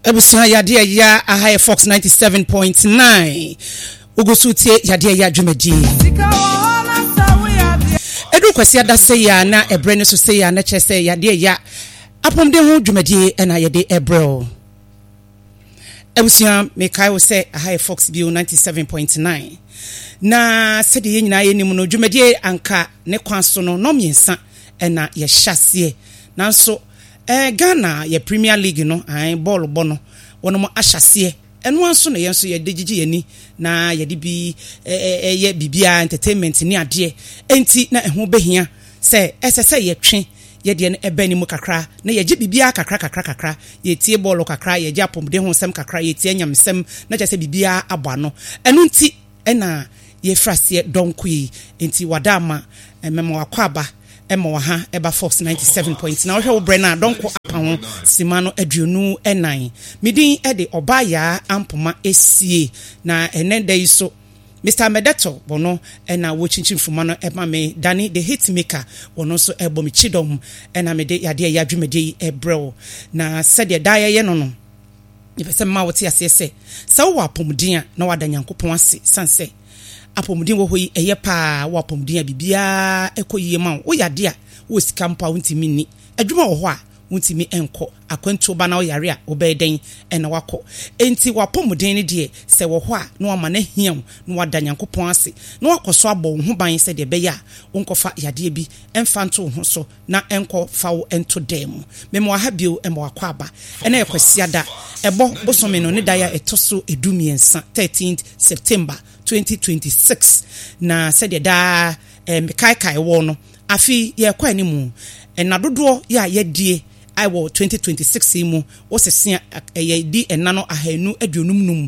Ebusia yade ya Ahaya Fox 97.9 Ugusutie yade ya dwumadi Edu kwasi adase ya na ebre so se ya na chese yade ya apomde ho dwumadi na yade ebre Ebusia mekai wo se Ahaya Fox bio 97.9 na sede nyina ye nim no dwumadi anka ne kwanso no no miensa na ye hyase nanso Ghana ye Premier League no ball bono wono mo ahyase eno anso no yenso ye degigi yani na ye de bi ye bibia entertainment ni ade enti na eho behia se esese ye twe ye de ne ebani mu kakra na ye gi bibia kakra ye tie ball kakra ye gi apomde ho sem kakra ye tie nyamsem na je se bibia abo no eno nti na ye frase donkui enti wadama memo akwaba Emma ha eba Fox 97.9 na ohwe Brenna donko apahon simano aduonu enan midin de obaya ampoma esie na enende iso Mr. Medeto bono na wochinchin fuma no ema me Danny the hitmaker wono so ebo mi chidom na me de yade ya dwumede ebrel na sede daye ye no yepese ma wote asese sa wo apomdin a na wada Nyankopon ase sanse apomdin wo hoyi eye pa wo apomdin a bibia ekoyie ma wo yade a wo sika mpa wontimi ni adwuma wo ho a wontimi enko akwantu ba na wo yare a obeden ena wako enti wo apomdin ne de se wo ho a na wo ma na hiam na wada Nyankopon ase na wakoso abo ho ban se de beya wonkofa yade bi emfanto ho so na enko fa wo ento dem memo ha bio emo akwaba ena yekwasiada ebo bosome no ne daya etoso edumiensa 13th September 2026 na said da kai wo no afi ye kwa ni mu na dodo ya yedie aiwo 2026 mu wo sese ye di enano ahanu aduonum num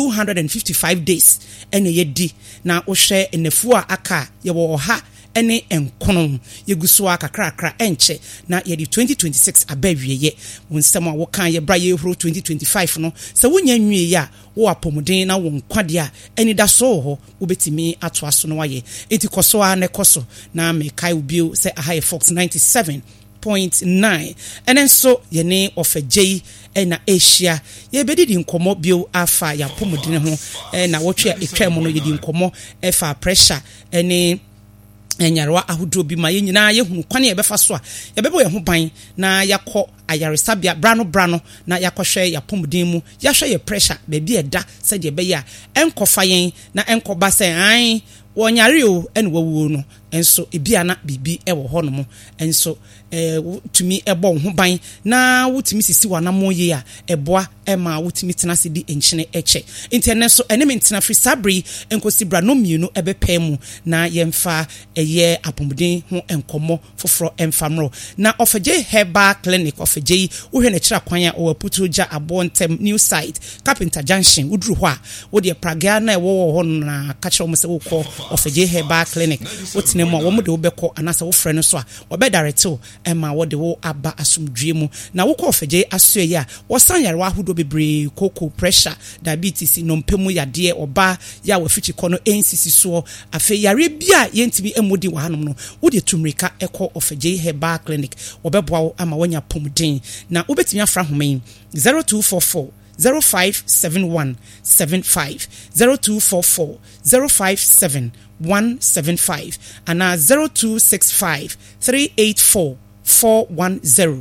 255 days ene yedi na wo hwe enafu a aka ye wo ha ene enkono yeguso akakrakra enche na ye di 2026 abawieye wonsem a wo kan ye bra ye horo 2025 no se wonya nwie ya wo apomuden na wo nkwade a eni da so ho wo betimi ato aso no waye enti koso a ne koso na me kai ubio se Ahaya Fox 97.9 and so ye ne ofagye na Asia ye bedidi nkomo bio afa ya apomuden ho na wotwe etwam no ye di nkomo efa pressure ene enyarwa ahudo bi ma yenyina yehunu kwane yebefa so a yebebo ye ho ban na yakọ ayaresabia brano na yakohwe yapomden mu yahwe ye pressure bebi eda se de be ya enkofa yen na enkoba se an wonyare o ene wawuo no enso ebia na bibi ewo ho no mo enso tumi ebo ho ban na wutumi sisi wanamo ye a eboa ema wutumi tena se di enchine eche internet so ene mentena free sabri enkosi bra no mienu ebepa mu na yemfa eye apomden ho enkomo foforo emfamro na ofagye herbal clinic ofagye wohwe na kira kwan a owaputuja abontem new site Carpenter Junction uduru ho a wo de praga na ewo ho na ka kira mo se wo ko ofagye herbal clinic wotine mo wo mo de wo beko anasa wo frɛ no so a wo be direct ema wo de wo aba asumdwe mu na wo ko ofagye aso ye a wo san yare wa hodo bebre koko pressure diabetes no mpemu yade oba ya wo fichi kono ensisi so afi yare bia yentimi emodi wa hanom no wo de tumrika eko ofagye herbal clinic wo beboa wo ama wanya pomden na wo betimi afra homen 0244 057175 0244 057175 and 0265 384 410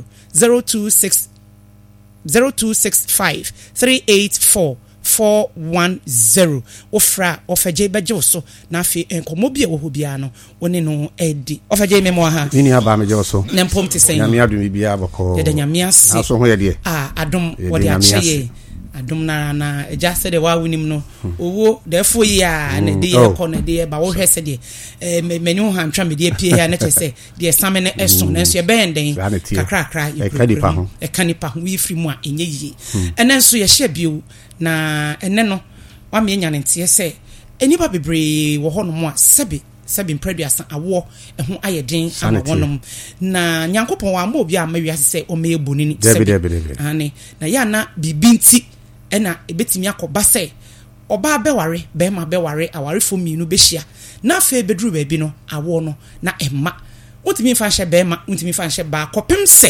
0265 384 410 ofra ofagye beje so na afi enkomo bia wo bia no woni no edi ofagye memo ha ni aba meje so na mpom te sen nyame adum bia aboko de nyame ase aso ho ye de adum wo de ache adum na eja se de wa wunim no owo defo yi a na de ye ko na de ba wo hwese de menyu ha ntwa me de pie ya na chese de same ne eso na so ye benden kakra ekanipa ho yi firi mu a enye yi enen so ye hye bio na ene no wa me nya ne ntie se enipa bebre wo ho no mu a sebi mpraduasa awo eho ayeden awonom na Nyankopon wa ma obi a ma wiase se o me ebonini sebi ane na ya na bibinti ena ebetimi akoba se oba beware be ma beware aware fo mienu behia na fa bedru ba bi no awo no na emma wontimi fa hye be ma wontimi fa hye ba kopem se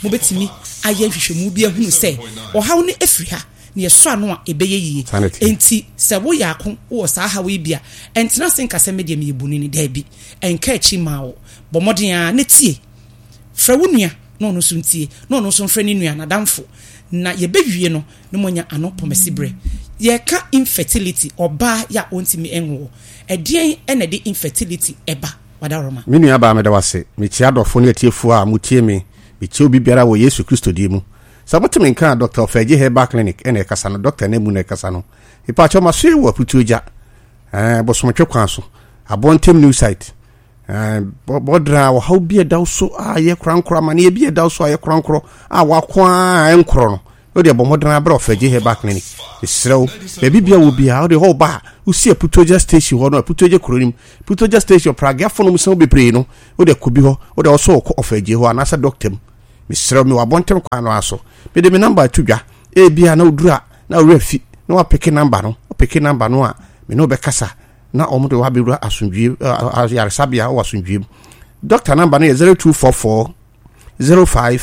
mo betimi aye hwehwemu bi ahunu se ohaw ne efri ha ne yeso ano a ebeye yie enti se wo yakon wo sa hawo bia entina senka se media me ebuni ni da bi enka achi ma wo bomoden a ne tie fra wo nua no no so ntie no no so mfra ni nua na damfo na ye bewie no ne monya anopomesibre ye ka infertility oba ya ontimi enwo edien ene de infertility eba wadaroma me nua ba me da wase me chia dofo ne atiefu a mutie me chia obi biara wo Yesu Kristo di mu sabotime nka Dr. Ofeji Herbal Clinic ene kasa no doctor na mu na kasa no ipa cho maso wo aputuoja bosomtwe kwan so abontem new site bodra wo how bia dawso aye krankro ma ne bia dawso aye krankro wakwa enkro no o de bomodra bra Ofeji Herbal Clinic isrew bebi bia wo bia o de ho ba usi aputoja station ho no aputoja kronim aputoja station praga fo no muso bebre no o de kobi ho o de oso ko Ofeji ho anasa doctor misrew me wabontem kwa no aso me de me number tudwa e bia na odura na refi na wa pick number no o pick number no a me no be kasa na omude wa beru asundwie yaresabia o asundwie doctor number no 0244 05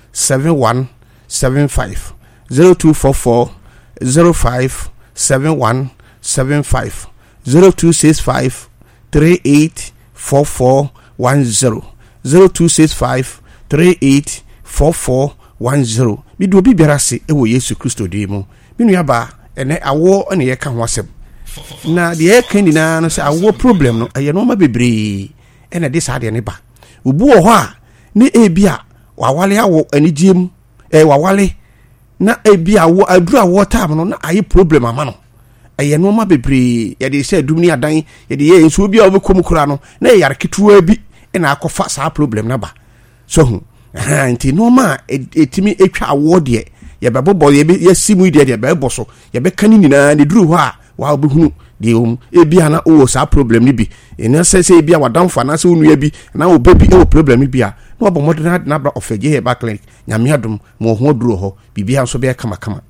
7175 0244 05 7175 0265 384410 0265 384410 bidu obi biara se ewo Yesu Kristo di mu minu aba ene awo ene ye ka ho asem na de ye kan dina no se awo problem no eye no ma bebre ene de sa de ne ba obu ho a ne ebia wawale awo anigiem wawale na ebia wo adura wo time no na aye problem ama no eye no ma bebre ye de se adum ni adan ye de ye nso obi a obekom kura no na ye yare ketuwa bi ena akofa sa problem na ba so nti no ma etimi etwa award ye ye bebobo ye simu de ye bebo so ye be kan ni na ne duru ho a wa obehunu de ebia na o sa problem ni bi ena se ebia wadamfa na se onua bi na obabi e problem ni bi a na obomodo na bra Ofeji Herbal Clinic nyame adom mo ho duru ho bibia so be kama kama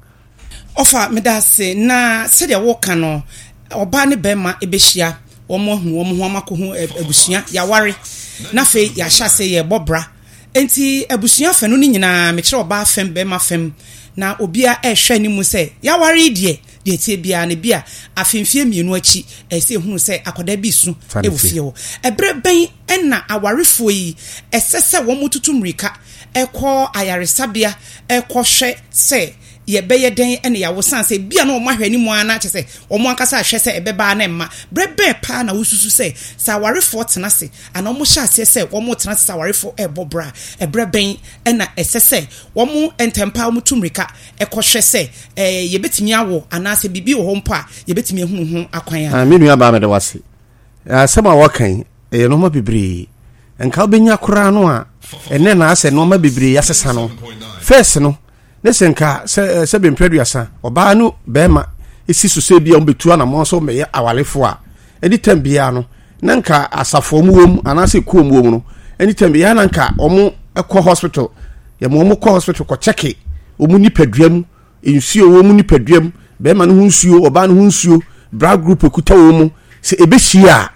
ofa medase na se de wo kan no oba ne bema ebehia omo ho amakohu ebusua ya ware na fe ya hya se ye bobra enti ebusua fe no ni nyina me kire oba fem bema fem na obia ehwe ni mu se ya ware die tie bia ne bia afemfie mienu achi ese hunu se akoda bi su ewufie ho ebre ben na awarefo yi esese wo mututumrika ekọ ayaresabia ekọ hwe se ye beye den ene ya wosan se bia na o mahwani mu ana che se o mo ankasa hwe se ebeba na mma brebe pa na wosusu se sawarefo tena se ana o mo hya se se o mo tena se sawarefo ebobra ebreben ena esese o mo entempa o mutumrika ekohwe se ye betimi awo ana se bibi wo mpa ye betimi ehunu akwan ya me nua ba me de wase asema wakan ye no ma bibiri enka obenya kora no a ene na ase no ma bibiri yasesa no first no nesenka se bempreduasa oba no bema esi so se bia ombetua na mo so meye awalefo a anytime bia no nanka asafo mu wom anase ko mu wom no anytime bia nanka omo ekọ hospital ye mo ko hospital ko check omu nipaduam ensuo wo mu nipaduam bema no hunsuo oba no hunsuo bra group ekuta wo mu se ebehia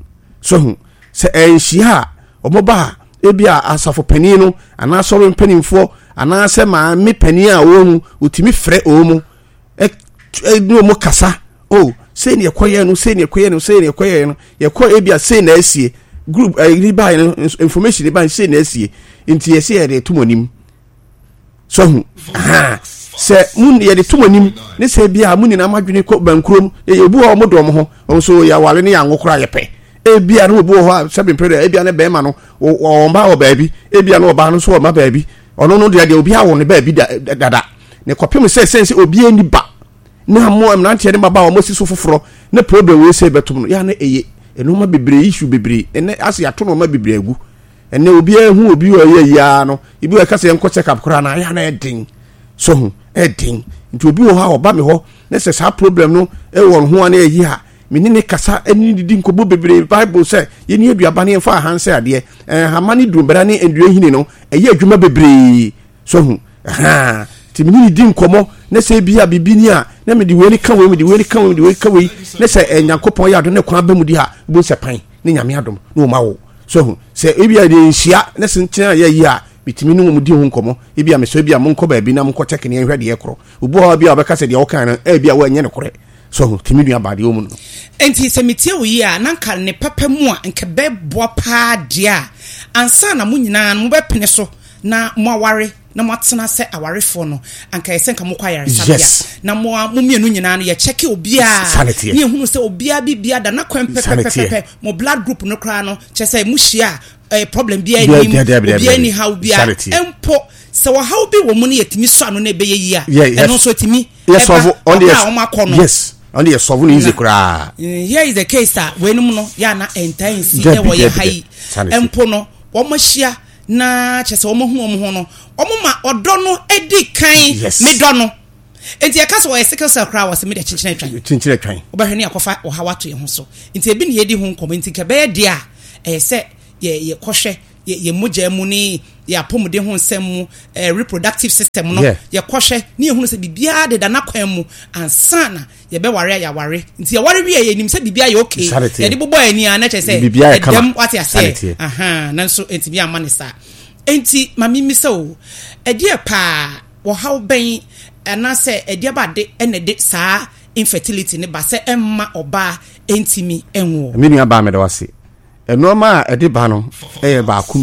so hu se enhia omo ba ebia asafo pani no anasoro mpanimfo anase ma me pani a wo mu utimi frɛ o mu no mo kasa oh sei ne ekoye no sei ne ekoye no sei ne ekoye no ye ko ebia sei na asie group ni ba information ba sei na asie nti ye sei de tumonim so hu se mun ye de tumonim ne se bia mun ni na madwene ko bankrom ye bu ho mo dom ho so ya wale ne ya ngokora ye pe ebia no bu ho se bempere ebia ne be ma no o mba o baabi ebia no ba no so o ma baabi ono no de obi awo ne baabi dada ne kopem se obi ani ba na mo am na ntia de baba o mo siso foforo ne problem we se betum no ya na eye eno ma bebre issue bebre ene aso ya to no ma bebre agu ene obi ahu obi o ye ya no ibi we kase enko check up kora na ya na edin so hu edin nti obi o ha oba me ho ne se sa problem no e won ho na eyi ha menine kasa eni didi nkobo bebre Bible say ye ni aduaba ne fa hanse ade hamani dumbra ne endue hini no eye adwuma bebre so hu ti menine di nkomo ne se bia bibini a na me di weni kan we me di weni kan we di weni kan we ne se nyankopon ya do ne kwa bamu di ha bo se pan ne nyame adom no ma wo so hu se ebia de nhia ne se nkyena ye yi a bitimi no mu di ho nkomo ebi a meso ebi a monko ba bi na monko check ne hwede ye kro obu ha bi a obeka se de wo kan na ebi a wo anye ne kore so timi nua ba de o mu no enti se metie wo yi a nanka ne papa mu a nke be bo pa dia ansa na mu nyina no be pene so na mo aware na matena se awarefo no anka yesen ka mokwa yare sabia na mo mienu nyina no ye check obi a ne ehunu se obi a bibia da na kwempepepepe mo blood group no kra no che se mu hia problem bia ni obi ani how bia empo se wo how bi wo mu ne yetimi so ano na ebe ye yi a eno so timi yes on the yes on the solve no easy kra here is the case that wenum no ya na intense e wo ye hai empo no wo mahia na chese omo hu no omo ma odo no edi kan me do no enti e kase wo sickle cell cry was me de chinchire twan obahwe ne akofa o hawato ye ho so enti ebi ne yedi hu nkom enti ke be de a se ye kohwe ye moja mu ni ye apomde ho nsem mu reproductive system no ye kohwe ne ehunu se bibia de da na kwan mu ansana ye be ware ya ware nti ye ware wi ye nim se bibia ye okay ye de bobo ani a na chese dem wati ase aha nanso enti bia manisa enti mami mi se o edie pa wo haw ben ana se edie ba de ene de saa infertility ne ba se emma oba entimi enwo mi nua ba me de wase enoma edi ba no ba ku